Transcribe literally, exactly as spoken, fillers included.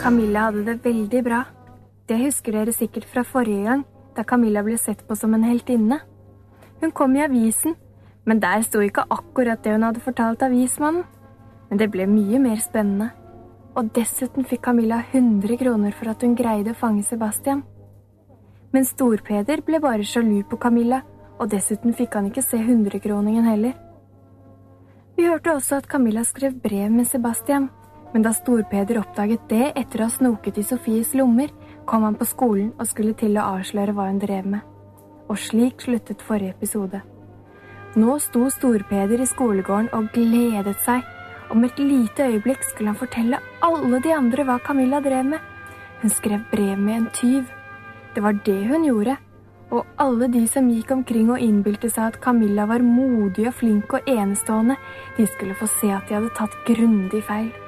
Camilla hadde det veldig bra. Det husker dere sikkert fra forrige gang, da Camilla ble sett på som en heltinne. Hun kom i avisen, men der sto ikke akkurat det hun hadde fortalt avismannen. Men det ble mye mer spennende. Og dessuten fikk Camilla hundre kroner for at hun greide å fange Sebastian. Men Storpeder ble bare sjalu på Camilla, og dessuten fikk han ikke se hundrekroningen heller. Vi hørte også at Camilla skrev brev med Sebastian, men da Storpeder oppdaget det etter å ha snoket i Sofies lommer, kom han på skolen og skulle til å avsløre hva hun drev med. Og slik sluttet forrige episode. Nå sto Storpeder i skolegården og gledet seg. Om et lite øyeblikk skulle han fortelle alle de andre hva Camilla drev med. Hun skrev brev med en tyv. Det var det hun gjorde. Og alle de som gikk omkring og innbilte seg at Camilla var modig og flink og enestående, de skulle få se at de hadde tatt grundig feil.